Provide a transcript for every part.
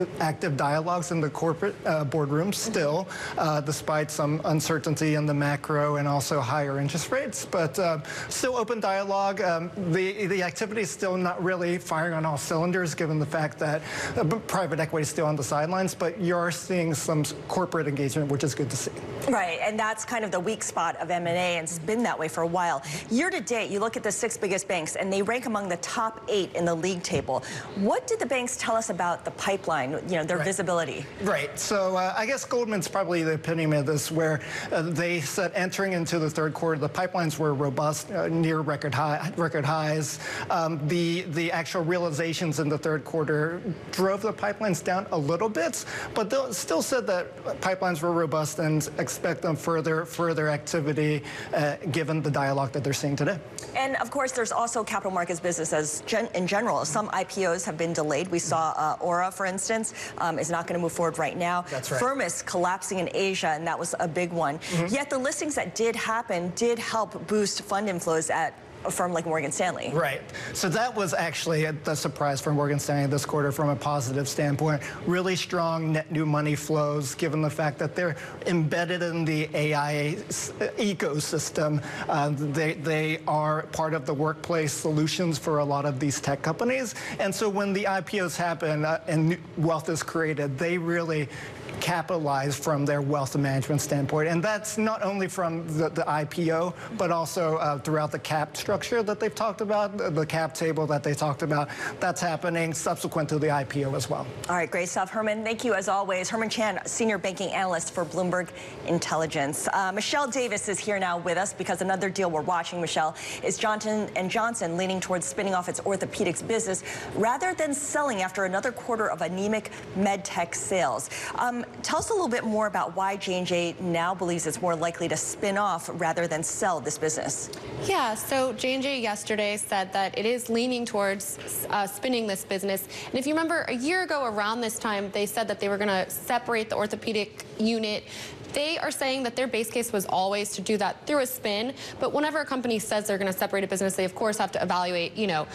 active dialogues in the corporate boardrooms still, despite some uncertainty in the macro and also higher interest rates. But still open dialogue. The activity is still not really firing on all cylinders, given the fact that private equity is still on the sidelines. But you are seeing some corporate engagement, which is good to see. Right, and that's kind of the weak spot of M&A, and it's been that way for a while. Year to date, you look at the 6 biggest banks, and they rank among the top 8 in the league table. What did the banks tell us about the pipeline, their visibility? Right, so I guess Goldman's probably the epitome of this, where they said entering into the third quarter, the pipelines were robust, near record highs. The actual realizations in the third quarter drove the pipelines down a little bit, but they still said that pipelines were robust and expect them further activity given the dialogue that they're seeing today. And of course, there's also capital markets business in general. Some IPOs have been delayed. We saw Aura, for instance, is not going to move forward right now. That's right. Firmus collapsing in Asia, and that was a big one. Yet the listings that did happen did help boost fund inflows at a firm like Morgan Stanley. Right. So that was actually the surprise for Morgan Stanley this quarter from a positive standpoint. Really strong net new money flows, given the fact that they're embedded in the AI ecosystem. They are part of the workplace solutions for a lot of these tech companies. And so when the IPOs happen and wealth is created, they really capitalize from their wealth management standpoint. And that's not only from the IPO, but also throughout the cap structure that they've talked about, the cap table that they talked about. That's happening subsequent to the IPO as well. All right, great stuff. Herman, thank you as always. Herman Chan, Senior Banking Analyst for Bloomberg Intelligence. Michelle Davis is here now with us because another deal we're watching, Michelle, is Johnson & Johnson leaning towards spinning off its orthopedics business rather than selling after another quarter of anemic med tech sales. Tell us a little bit more about why J&J now believes it's more likely to spin off rather than sell this business. Yeah, so J&J yesterday said that it is leaning towards spinning this business. And if you remember, a year ago around this time, they said that they were going to separate the orthopedic unit. They are saying that their base case was always to do that through a spin, but whenever a company says they're going to separate a business, they of course have to evaluate,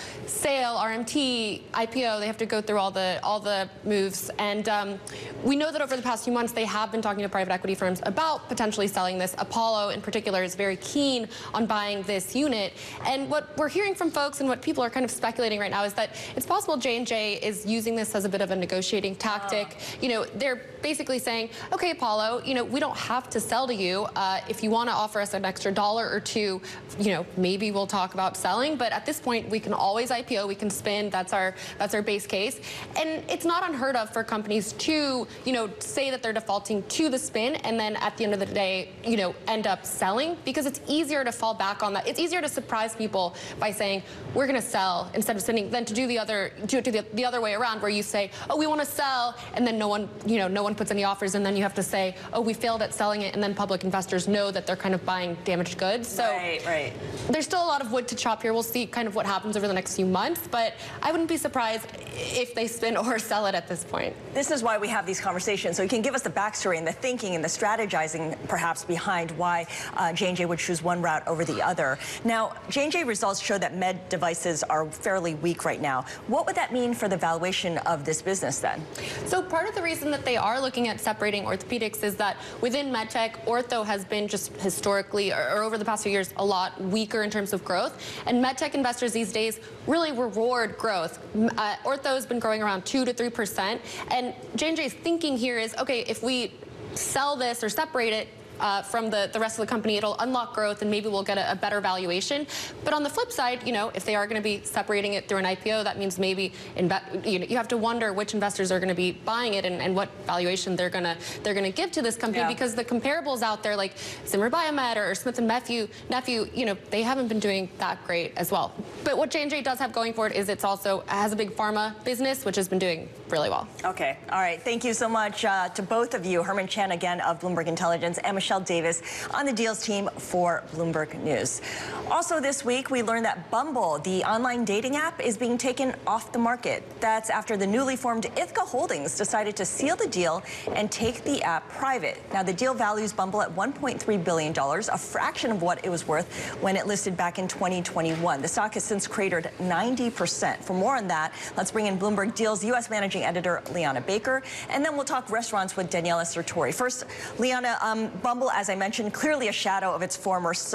sale, RMT, IPO. They have to go through all the moves. And we know that over the past few months, they have been talking to private equity firms about potentially selling this. Apollo, in particular, is very keen on buying this unit. And what we're hearing from folks and what people are kind of speculating right now is that it's possible J&J is using this as a bit of a negotiating tactic. They're basically saying, okay, Apollo, we don't have to sell to you. If you want to offer us an extra $1 or $2, maybe we'll talk about selling. But at this point, we can always IPO, we can spin. That's our base case. And it's not unheard of for companies to, say that they're defaulting to the spin and then at the end of the day, end up selling, because it's easier to fall back on that. It's easier to surprise people by saying we're going to sell instead of spinning than to do the other way around, where you say, oh, we want to sell, and then no one puts any offers, and then you have to say, oh, we failed at selling it, and then public investors know that they're kind of buying damaged goods. So right. There's still a lot of wood to chop here. We'll see kind of what happens over the next few months, but I wouldn't be surprised if they spin or sell it at this point. This is why we have these conversations, so you can give us the backstory and the thinking and the strategizing perhaps behind why J&J would choose one route over the other. Now, J&J results show that med devices are fairly weak right now. What would that mean for the valuation of this business then? So part of the reason that they are looking at separating orthopedics is that within medtech, ortho has been just historically, or over the past few years, a lot weaker in terms of growth. And medtech investors these days really reward growth. Ortho has been growing around 2 to 3%. And J&J's thinking here is, okay, if we sell this or separate it from the rest of the company, it'll unlock growth and maybe we'll get a better valuation. But on the flip side, if they are going to be separating it through an IPO, that means maybe you have to wonder which investors are going to be buying it and what valuation they're going to give to this company, because the comparables out there like Zimmer Biomet or Smith & Nephew, they haven't been doing that great as well. But what J&J does have going for it is it also has a big pharma business, which has been doing really well. Okay. All right. Thank you so much to both of you. Herman Chan again of Bloomberg Intelligence and Michelle Davis on the deals team for Bloomberg News. Also this week, we learned that Bumble, the online dating app, is being taken off the market. That's after the newly formed Ithaca Holdings decided to seal the deal and take the app private. Now, the deal values Bumble at $1.3 billion, a fraction of what it was worth when it listed back in 2021. The stock has since cratered 90%. For more on that, let's bring in Bloomberg Deals U.S. Managing managing editor Liana Baker, and then we'll talk restaurants with Daniela Sirtori. First, Liana, Bumble, as I mentioned, clearly a shadow of its former